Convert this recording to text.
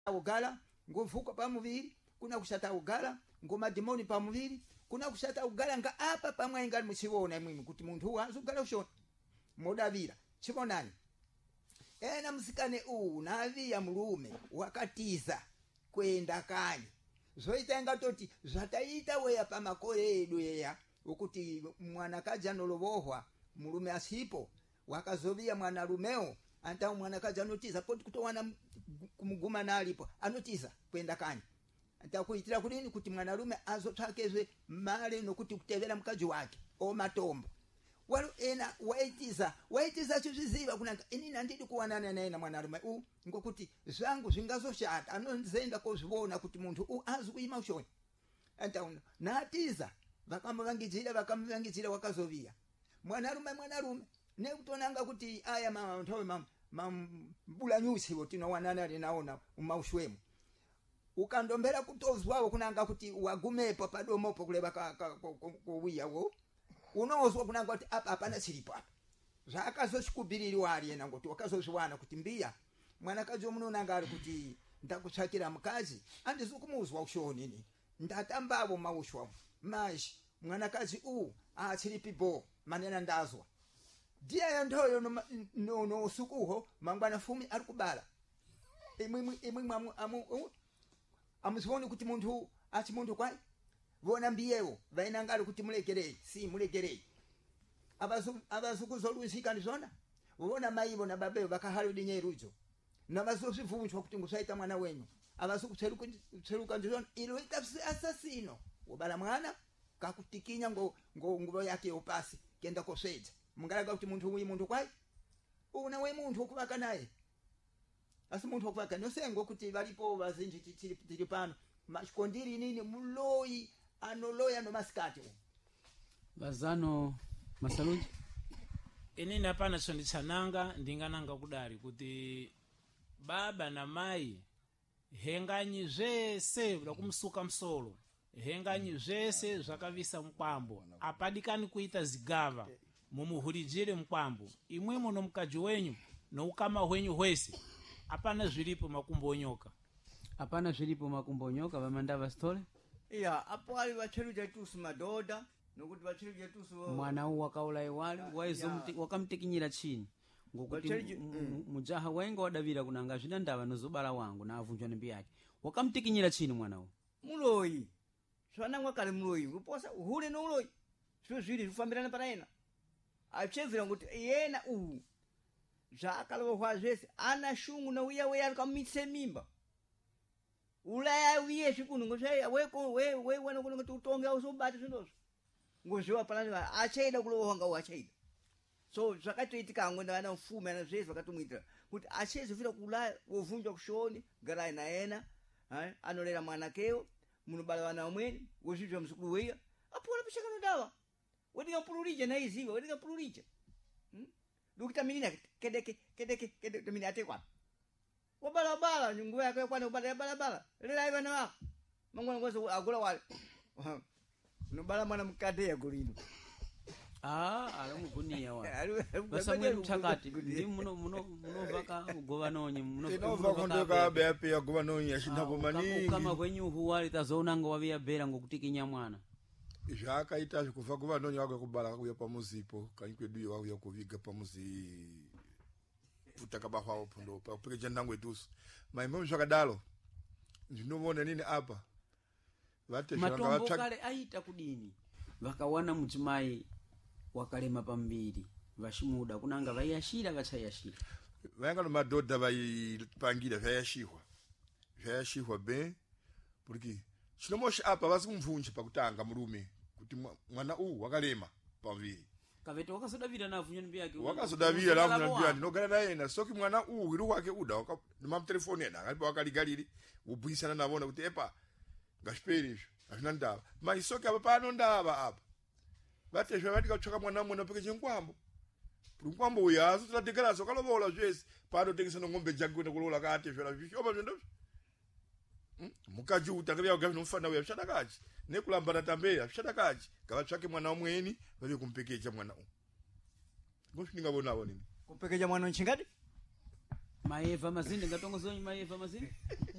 ugala ngovuka pamuviri kuna kushata ugala ngomadimoni pamuviri kuna kushata ugala nga apa pamwe ngali muchiona imwe kuti muntu wanzu ugala ushona modavira chibonani ena msikane navi ya mulume wakatiza kwenda kani zoita ngatoti zvataita weya pamakoredo yeya ukuti mwanakazi anolovohwa mulume asipo wakazovia mwanarumeo anta mwanakazi anotiza poti kutowana kumuguma nalipo anotiza kwenda kani anta kuitira kulini kuti mwanarume azotsvakezwe mali nokuti kutevera mkazi wake o matombo walo ena waitiza chizviziva kunanga inini andidi kuwanana naye na mwanarume ngokuti zvangu zvingazoshata anonzenda kozvibona kuti muntu azi kuima ushoni anta natiza vakamuvangidzira wakazovia mwanarume nekutonanga kuti aya mama ntove mbula nyusi wo tinowanana linaona umaushwemo ukandombera kutozwawo kunanga kuti wagumepo padomopo kuleva kuwiya wo unozwa kunanga kuti apa hapana chilipo apa zvakazochikubiririwa ali ena ngoti wakazozviwana kuti mbiya mwanakazi womunonanga ari kuti ndakutsvakira mukazi andisi kumuzwa ushoni ini ndatambavo maushwa mashi mwanakazi achilipibo manena ndazwa ndiye ndoyo no usukuho mangwana fumi ari kubala imwe amuzivoni kuti muntu achi muntu kwai vona mbiyewo vainangari kuti mulegerei si mulegerei avazukuzolushika ndizvona vona maivo nababevo vakahaludinye rudzo navazozvibvunzwa kuti ngusaita mwana wenyu avazukutseruka ndizvona iloita asasino wobala mwana kakutikinya nguvo yake yopasi kenda kosvedza mungalaga kuti muntu uyu muntu kwai una we muntu wokuvaka naye asi muntu wokuvaka nosengo kuti varipo vazinji tiri pano mashikondiri nini muloyi anoloya nomasikati bazano masalunji inini apana chonditsananga ndingananga kudari kuti baba na mai henganyi zvese vida kumusuka msolo henganyi zvese zvakavisa mkwambo apadikani kuita zigava mumuhurijire mkwambo imwe muno mkaji wenyu noukama hwenyu hwese apana zvilipo makumbo onyoka apana zvilipo makumbo onyoka vamandava stole iya apo ali vacheru jetusu madoda nokuti vacheru jetusu mwana wakaulaiwali wakamtikinyira chini ngokuti mujaha wenga wadavira kunanga zvina ndava nozobala wangu na avunjwa nembi yake wakamtikinyira chini mwana muloyi zvanangwa kale muloyi uposa uhule nouloyi zviro zviri zvifambirana panaena achevira kuti yena zvakalohwa zvese ana shungu nauya weya akamitse mimba ulaya uye zvikuno ngozvaya we wana kuno kuti utonge uzobata zvinozvo ngozviwa panana achaida kulohwa ngau achaida so zvakatoitika amwe ndana mfume ana zvese vakatomwitira kuti achezvira kulaya wovunjwa kushoni garai naena anolera mwanakewo munobala wana umweni wozvizva msukulu weya apona pishakano dawa wedinga pulurija naiziva wedinga pulurija lukuta minina kedeke mini atekwa wabala nguva yake kwana ubala lela ivana wako mangwana ngozo agula wale nobala mwana mkade ya gulino alamuguniya wa basamwe mchakati ndi muno vaka govanonyi muno kondoka bepe ya govanonyi ashinda komani kama kwenyu huwali tazonanga wavia bera ngokutikinya mwana zvakaita zvikuva govanonyi wake kubala kuya pamuzipo kanyikweduyo wauya kuviga pamuzi utakabahwawo pundo pakupekeja ndango etuso maimwe zvakadalo ndinovona nini apa matombo kale aita kudini vakawana mudzimai wakalema pambiri vashimuda kunanga vaiyashira vachayashira vainga nomadhodha vaipangira zvayashihwa be porque chinomosha apa vasi kumvunja pakutanga murume kuti mwana wakalema pambiri kavete wakazodavira navunyo nimbi yake wakazodavira navunyo nimbi yake nogara naye na soki mwana iri wake uda nematelefoni ena akalipa wakaligaliri ubuyisana navona kuti epa ngashiperi izvo azvina ndava maisoki apa pano ndava apa vatezva vatika kutsvaka mwana mwana peke chinkwambo nkwambo uyu asi tinatekeraso kalovola zvese paanotekesa nongombe jake kuenda kulola kaatezvera zvishoma zvendozvo mukaji utakavya gavi nomufana uya zvishadakachi nekulambana tambeya zvishadakachi ngavatsvake mwana umweni vave kumpekecha mwana ngozvindingavonavo nini kupekecha mwana nchingadi maeva mazinde ngatongozonyi maeva mazinde